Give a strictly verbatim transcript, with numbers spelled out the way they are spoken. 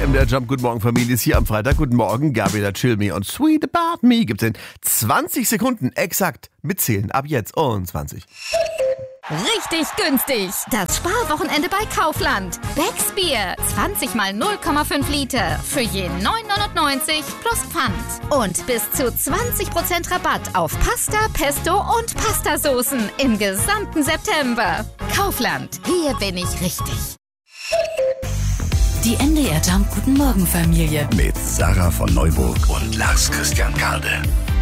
M D R Jump, guten Morgen Familie, ist hier am Freitag. Guten Morgen, Gabriela, Chill Me und Sweet About Me gibt's in zwanzig Sekunden exakt mitzählen. Ab jetzt und zwanzig. Richtig günstig. Das Sparwochenende bei Kaufland. Becks Bier. zwanzig mal null Komma fünf Liter. Für je neun neunundneunzig plus Pfand. Und bis zu zwanzig Prozent Rabatt auf Pasta, Pesto und Pastasoßen im gesamten September. Kaufland. Hier bin ich richtig. Die M D R Jump, guten Morgen Familie. Mit Sarah von Neuburg und Lars Christian Karde.